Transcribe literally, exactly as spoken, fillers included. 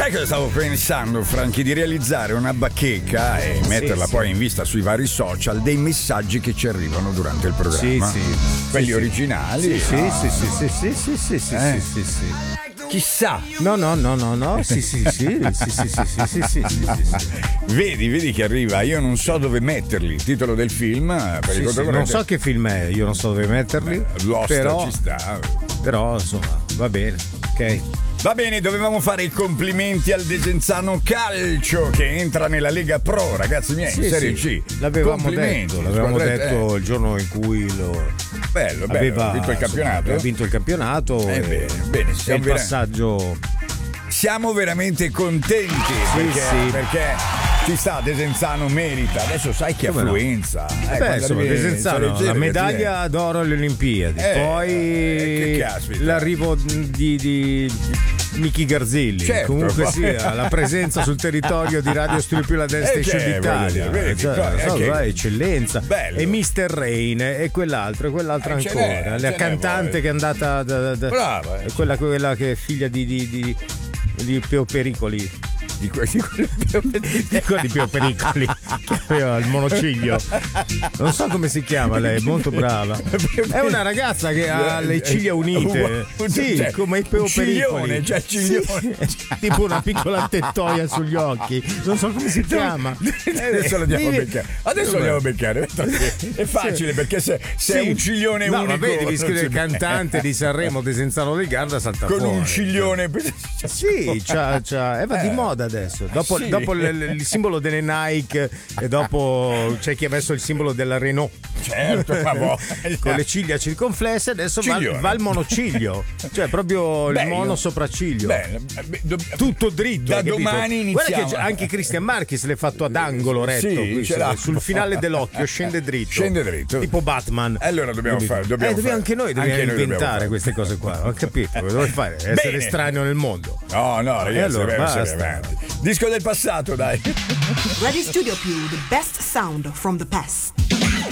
Sai cosa stavo pensando, Franchi? Di realizzare una bacheca e metterla sì, poi sì. in vista sui vari social dei messaggi che ci arrivano durante il programma. Sì, sì. Quelli sì, originali. Sì, no? sì, sì, sì, sì, sì, sì, sì, Eh. sì, sì, sì. Chissà. No, no, no, no, no, sì, sì, sì, sì, sì, sì, sì, sì, sì, sì, sì, sì. Vedi, vedi che arriva. Io non so dove metterli. Il titolo del film. Per Sì, il sì, non so che film è, io non so dove metterli. L'Ostra però, ci sta. però, insomma, va bene, ok. Va bene, dovevamo fare i complimenti al Desenzano Calcio che entra nella Lega Pro, ragazzi miei, in Sì, Serie sì, C. l'avevamo Complimenti, detto, l'avevamo squadrette, detto eh. il giorno in cui lo Bello, bello, aveva ha vinto il campionato. insomma, ha vinto il campionato Eh, e, bene, bene, e siamo il vera- passaggio. Siamo veramente contenti perché, sì. perché ci sta, Desenzano merita. Adesso sai che Come no? affluenza. Eh, Beh, quando insomma, arrivi in Desenzano, Serie C, la ragazzi, medaglia d'oro alle Olimpiadi, Eh, poi eh, che caspita. l'arrivo di, di Nichi Garzilli, Certo, comunque poi- sia la presenza sul territorio di Radio Studio Più la Dance Eh, Station che, d'Italia, voglio dire, vedi, cioè, poi, so, eh, che- vai, eccellenza, Bello. e mister Rain e quell'altro e quell'altro Eh, ce ancora, n'è, ce la n'è, cantante poi. che è andata da, da, da- Brava, eh. quella, quella che è figlia di, di, di, di Pio Pericoli. Di que- di que- Di quelli più pericoli che aveva il monociglio, non so come si chiama lei, è molto brava, è una ragazza che ha le ciglia unite, sì, Cioè, come i Pio un ciglione, Pericoli, cioè ciglione. sì, tipo una piccola tettoia sugli occhi, non so come si chiama. Adesso lo andiamo a Vivi- beccare. Adesso lo andiamo a beccare. È facile perché se, se è Sì. un ciglione no, unico. vabbè, devi non scrivere si- il cantante di Sanremo Desenzano del Garda salta con fuori. un ciglione. Sì, c'ha, c'ha, eh, va di Eh. moda adesso. Dopo, Sì. dopo il, il simbolo delle Nike e dopo c'è chi ha messo il simbolo della Renault. Certo, ma voglia. Con le ciglia circonflesse, adesso va, Ciglione. va il monociglio, cioè proprio Bello. il mono sopracciglio. Bene, beh, do- Tutto dritto. Da hai capito? domani Guarda iniziamo. che anche Christian Marquez l'è fatto ad angolo retto, Sì, qui, ce l'ha. sul finale dell'occhio scende dritto. Scende dritto. Tipo Batman. Allora dobbiamo Capito? fare. Dobbiamo eh, dobbiamo fare. anche noi dobbiamo Anche noi dobbiamo inventare fare. queste cose qua. Ho capito, cosa vuoi fare? Essere Bene. estraneo nel mondo. No, no, ragazzi, E allora, dobbiamo essere basta. avanti. Disco del passato, dai. Radio Studio Più, the best sound from the past.